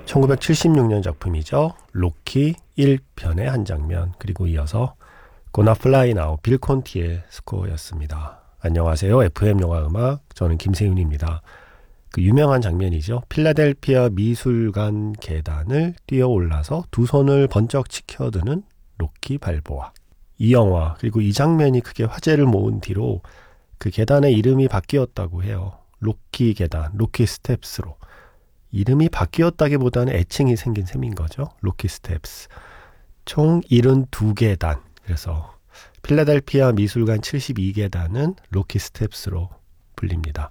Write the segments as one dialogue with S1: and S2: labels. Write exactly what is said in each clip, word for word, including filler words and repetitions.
S1: 천구백칠십육 년 작품이죠. 로키 일 편의 한 장면, 그리고 이어서 Gonna Fly Now, 빌 콘티의 스코어였습니다. 안녕하세요. 에프엠 영화음악, 저는 김세윤입니다. 그 유명한 장면이죠. 필라델피아 미술관 계단을 뛰어올라서 두 손을 번쩍 치켜드는 로키 발보아. 이 영화, 그리고 이 장면이 크게 화제를 모은 뒤로 그 계단의 이름이 바뀌었다고 해요. 로키 계단, 로키 스텝스로. 이름이 바뀌었다기보다는 애칭이 생긴 셈인 거죠. 로키 스텝스. 총 칠십이 계단. 그래서 필라델피아 미술관 칠십이 계단은 로키 스텝스로 불립니다.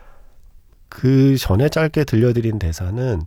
S1: 그 전에 짧게 들려드린 대사는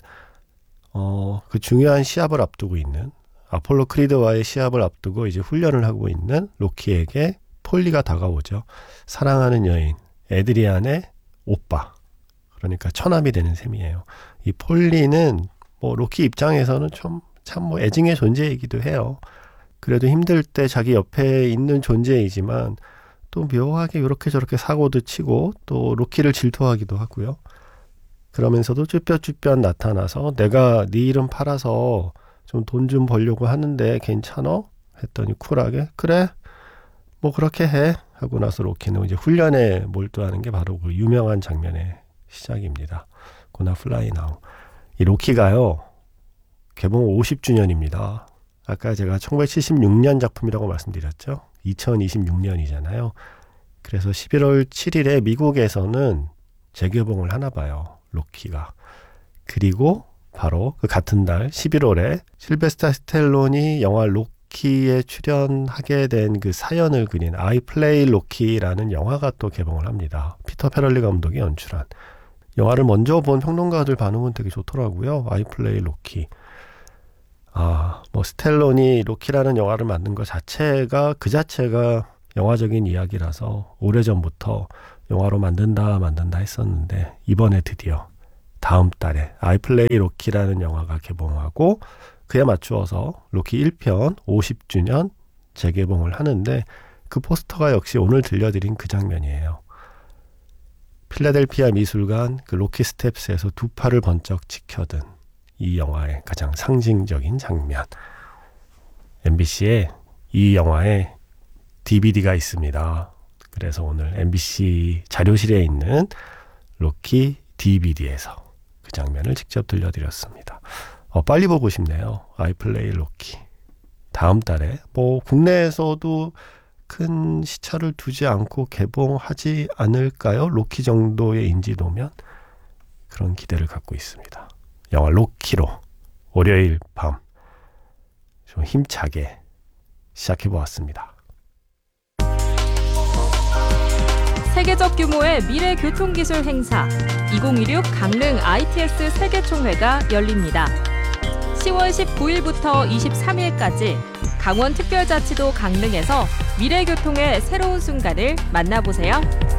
S1: 어, 그 중요한 시합을 앞두고 있는, 아폴로 크리드와의 시합을 앞두고 이제 훈련을 하고 있는 로키에게 폴리가 다가오죠. 사랑하는 여인 에드리안의 오빠, 그러니까 처남이 되는 셈이에요. 이 폴리는 뭐 로키 입장에서는 좀 참 뭐 애증의 존재이기도 해요. 그래도 힘들 때 자기 옆에 있는 존재이지만 또 묘하게 이렇게 저렇게 사고도 치고 또 로키를 질투하기도 하고요. 그러면서도 쭈뼛쭈뼛 나타나서 내가 네 이름 팔아서 좀 돈 좀 벌려고 하는데 괜찮어? 했더니 쿨하게 그래 뭐 그렇게 해 하고 나서 로키는 이제 훈련에 몰두하는 게 바로 그 유명한 장면의 시작입니다. Gonna Fly Now. 이 로키가요 개봉 오십 주년입니다. 아까 제가 천구백칠십육 년 작품이라고 말씀드렸죠. 이천이십육 년이잖아요. 그래서 십일월 칠일에 미국에서는 재개봉을 하나 봐요. 로키가. 그리고 바로 그 같은 달 십일월에 실베스타 스텔론이 영화 로키에 출연하게 된 그 사연을 그린 I Play 로키라는 영화가 또 개봉을 합니다. 피터 페럴리 감독이 연출한. 영화를 먼저 본 평론가들 반응은 되게 좋더라고요. I Play 로키. 아, 뭐 스텔론이 로키라는 영화를 만든 것 자체가 그 자체가 영화적인 이야기라서 오래전부터 영화로 만든다 만든다 했었는데 이번에 드디어 다음 달에 I Play 로키라는 영화가 개봉하고 그에 맞추어서 로키 일 편 오십 주년 재개봉을 하는데 그 포스터가 역시 오늘 들려드린 그 장면이에요. 필라델피아 미술관 그 로키 스텝스에서 두 팔을 번쩍 치켜든 이 영화의 가장 상징적인 장면. 엠비씨에 이 영화의 디비디가 있습니다. 그래서 오늘 엠비씨 자료실에 있는 로키 디비디에서 그 장면을 직접 들려드렸습니다. 어, 빨리 보고 싶네요. I Play 로키. 다음 달에 뭐 국내에서도 큰 시차를 두지 않고 개봉하지 않을까요? 로키 정도의 인지도면 그런 기대를 갖고 있습니다. 영화 로키로 월요일 밤 좀 힘차게 시작해보았습니다.
S2: 세계적 규모의 미래 교통기술 행사 이천이십육 강릉 아이티에스 세계총회가 열립니다. 시월 십구일부터 이십삼일까지 강원특별자치도 강릉에서 미래 교통의 새로운 순간을 만나보세요.